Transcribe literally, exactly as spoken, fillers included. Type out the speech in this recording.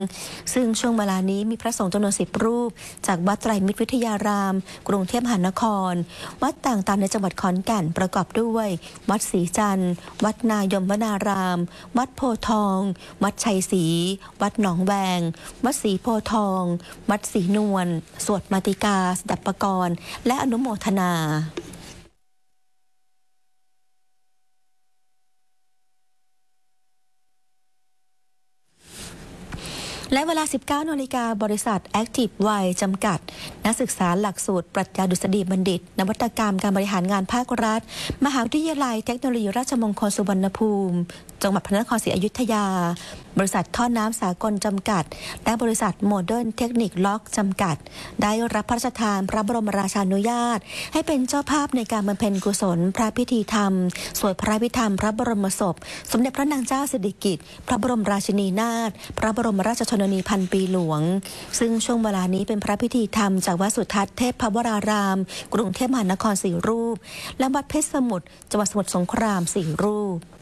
ซึ่งช่วงเวลานี้มีพระสงฆ์จำนวนสิบรูปจากวัดไตรมิตรวิทยารามกรุงเทพมหานครวัดต่างๆในจังหวัดขอนแก่นประกอบด้วยวัดศรีจันทร์วัดนายมวนารามวัดโพธิ์ทองวัดชัยศรีวัดหนองแวงวัดศรีโพธิ์ทองวัดศรีนวลสวดมาติกาสดับปกรณ์และอนุโมทนาและเวลา สิบเก้านาฬิกา บริษัท Active Y จำกัดนักศึกษาหลักสูตรปรัชญาดุษฎีบัณฑิตนวัตกรรมการบริหารงานภาครัฐมหาวิทยาลัยเทคโนโลยีราชมงคลสุวรรณภูมิจังหวัดพระนครศรีอยุธยาบริษัทท่อน้ำสากลจำกัดและบริษัทโมเดิร์นเทคนิคล็อกจำกัดได้รับพระราชทานพระบรมราชานุญาตให้เป็นเจ้าภาพในการบำเพ็ญกุศลพระพิธีธรรมสวดพระพิธรรมพระบรมศพสมเด็จพระนางเจ้าสิริกิติ์พระบรมราชินีนาถพระบรมราชชนนีพันปีหลวงซึ่งช่วงเวลานี้เป็นพระพิธีธรรมจากวัดสุทัศน์เทพวรารามกรุงเทพมหานครสี่รูปและวัดเพชรสมุทรจังหวัดสมุทรสงครามสี่รูป